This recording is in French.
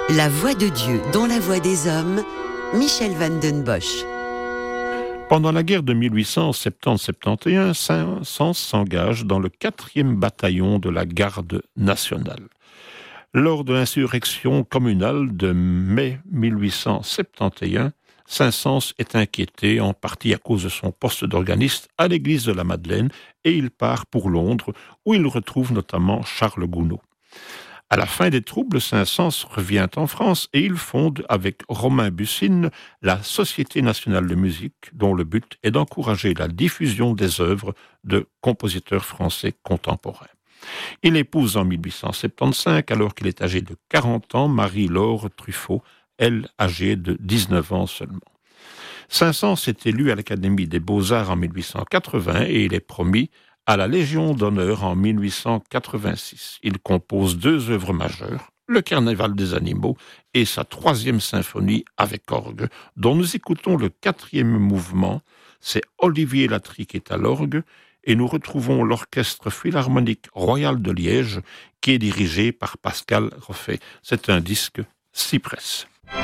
La voix de Dieu dans la voix des hommes, Michel van den Bosch. Pendant la guerre de 1870-71, Saint-Saëns s'engage dans le 4e bataillon de la garde nationale. Lors de l'insurrection communale de mai 1871, Saint-Saëns est inquiété, en partie à cause de son poste d'organiste à l'église de la Madeleine, et il part pour Londres, où il retrouve notamment Charles Gounod. À la fin des troubles, Saint-Saëns revient en France et il fonde avec Romain Bussine la Société nationale de musique, dont le but est d'encourager la diffusion des œuvres de compositeurs français contemporains. Il épouse en 1875, alors qu'il est âgé de 40 ans, Marie-Laure Truffaut, elle âgée de 19 ans seulement. Saint-Saëns est élu à l'Académie des Beaux-Arts en 1880 et il est promis à la Légion d'honneur en 1886. Il compose 2 œuvres majeures, le Carnaval des animaux et sa 3e symphonie avec orgue, dont nous écoutons le 4e mouvement. C'est Olivier Latry qui est à l'orgue, et nous retrouvons l'Orchestre Philharmonique Royal de Liège, qui est dirigé par Pascal Roffet. C'est un disque Cyprès.